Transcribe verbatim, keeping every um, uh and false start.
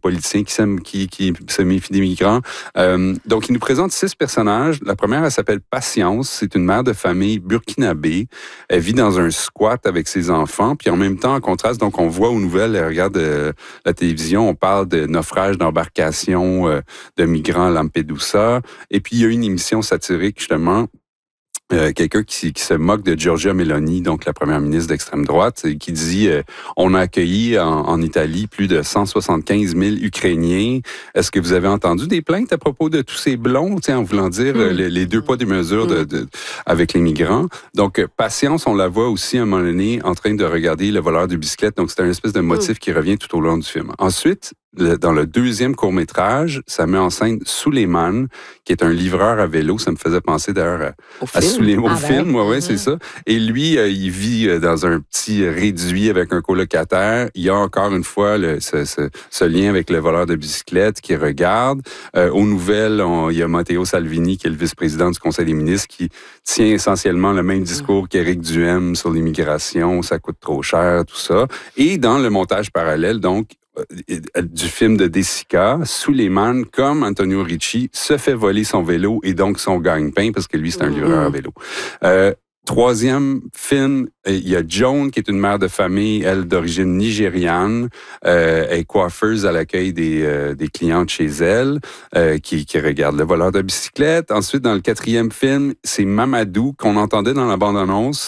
politicien qui, qui, qui se méfie des migrants. Euh, donc, il nous présente six personnages. La première, elle s'appelle Patience. C'est une mère de famille burkinabé. Elle vit dans un squat avec ses enfants. Puis en même temps, en contraste, donc on voit aux nouvelles, elle regarde euh, la télévision, on parle de naufrage d'embarcation euh, de migrants à Lampedusa. Et puis, il y a une émission satirique, justement, Euh, quelqu'un qui, qui se moque de Giorgia Meloni, donc la première ministre d'extrême droite, qui dit euh, on a accueilli en, en Italie plus de cent soixante-quinze mille Ukrainiens. Est-ce que vous avez entendu des plaintes à propos de tous ces blonds, en voulant dire mm. les, les deux poids des mesures de, de, avec les migrants? Donc, Patience, on la voit aussi à un moment donné en train de regarder le voleur de bicyclette. Donc, c'est un espèce de motif mm. qui revient tout au long du film. Ensuite, Le, dans le deuxième court-métrage, ça met en scène Suleiman, qui est un livreur à vélo. Ça me faisait penser d'ailleurs à, à Suleiman, au ah film. Ben. Ouais, ouais, mm-hmm. c'est ça. Et lui, euh, il vit dans un petit réduit avec un colocataire. Il y a encore une fois le, ce, ce, ce lien avec le voleur de bicyclette qui regarde. Euh, aux nouvelles, on, il y a Matteo Salvini, qui est le vice-président du Conseil des ministres, qui tient essentiellement le même discours mm-hmm. qu'Éric Duhem sur l'immigration. Ça coûte trop cher, tout ça. Et dans le montage parallèle, donc, du film de Desica, Suleiman, comme Antonio Ricci, se fait voler son vélo et donc son gagne-pain, parce que lui, c'est un livreur à vélo. Euh, Troisième film, il y a Joan, qui est une mère de famille, elle d'origine nigériane. Euh, elle est coiffeuse à l'accueil des, euh, des clientes chez elle, euh, qui, qui regarde le voleur de bicyclette. Ensuite, dans le quatrième film, c'est Mamadou, qu'on entendait dans la bande-annonce.